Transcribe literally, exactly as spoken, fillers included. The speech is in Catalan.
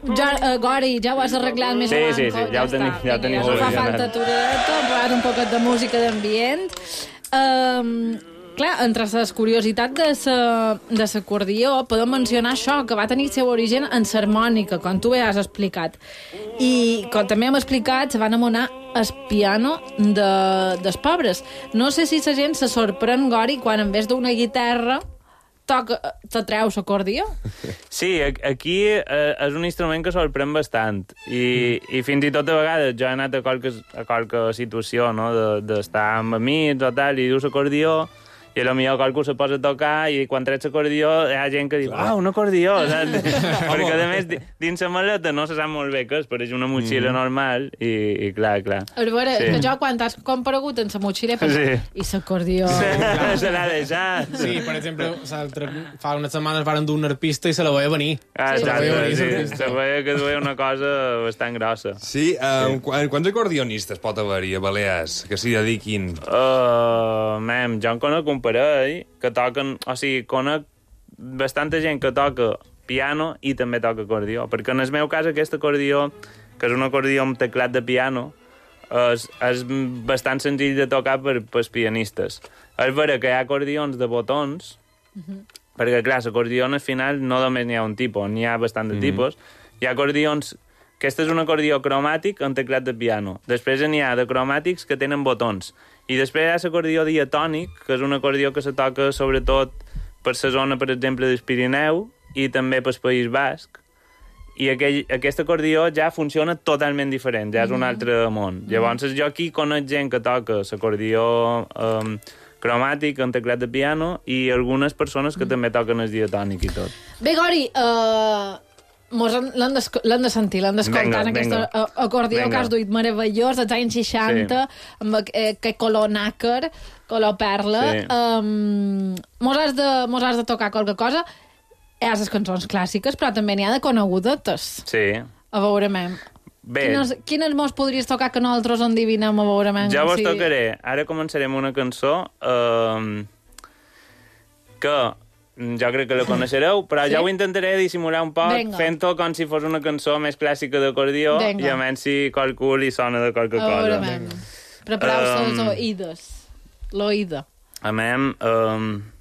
Ja, uh, Gori, ja ho has arreglat més Sí, avant. sí, sí, ja ho tenim, ja ho tenim No fa solucionat. falta atureta, hem posat un poquet de música d'ambient. Um, clar, entre les curiositats de sa, de l'acordió, podem mencionar això, que va tenir el seu origen en l'harmònica, com tu bé has explicat. I, com també hem explicat, se va anomenar el piano de, dels pobres. No sé si la gent se sorprèn, Gori, quan en vez d'una guitarra toca, te treus l'acordió. Sí, aquí eh, és un instrument que sorprèn bastant i, i fins i tot a vegades jo he anat a qualque, a qualque situació, no?, d'estar de, amb amics o tal, i dius acordió, i potser qualcú se posa a tocar i quan trets l'acordió hi ha gent que diu, ah, un acordió, saps? Perquè a més dins la maleta no se sap molt bé què és, pareix una motxilla mm. normal i, i clar, clar. A veure, sí. que jo quan has comparegut en la motxilla sí. i l'acordió... Sí. Se l'ha deixat. Sí, per exemple, fa unes setmanes varen dur una arpista i se la veia venir. Ah, sí. exacte, se, venir, sí. se veia que duia una cosa bastant grossa. Sí, uh, sí. Quants acordionistes pot haver-hi a Balears que s'hi dediquin? Uh, mem, jo en conec un parell que toquen, o sigui, conec bastanta gent que toca piano i també toca acordió, perquè en el meu cas aquest acordió, que és un acordió amb teclat de piano, és, és bastant senzill de tocar per, pels pianistes. És vera que hi ha acordions de botons, uh-huh. perquè clar, l'acordió al final no només n'hi ha un tipus, n'hi ha bastant de tipus. Uh-huh. Hi ha acordions, aquest és un acordió cromàtic amb teclat de piano. Després n'hi ha de cromàtics que tenen botons. I després hi ha l'acordió diatònic, que és un acordió que se toca sobretot per la zona, per exemple, del Pirineu i també pel País Basc. I aquell, aquest acordió ja funciona totalment diferent, ja és un altre món. Mm. Llavors jo aquí conec gent que toca l'acordió um, cromàtic amb teclat de piano i algunes persones que mm. també toquen el diatònic i tot. Bé, Gori, uh... l'hem de, de sentir, l'hem d'escoltar en aquest acordió venga. Que has duit meravellós dels anys seixanta, sí. amb aquest color nàquer, color perla. Sí. Um, mos, has de, mos has de tocar qualque cosa. Hi ha les cançons clàssiques, però també n'hi ha de conegudetes. Sí. A veure, mem. Bé. Quines, quines mos podries tocar que nosaltres endivinem, a veure, mem? Jo vos sí. tocaré. Ara començarem una cançó uh, que... jo crec que la coneixereu, però sí? ja ho intentaré dissimular un poc, fent-ho com si fos una cançó més clàssica d'acordió i a menys si qualcú li sona de qualque cosa. Prepareu-se um, els oïdes. L'oïda. A mem, um,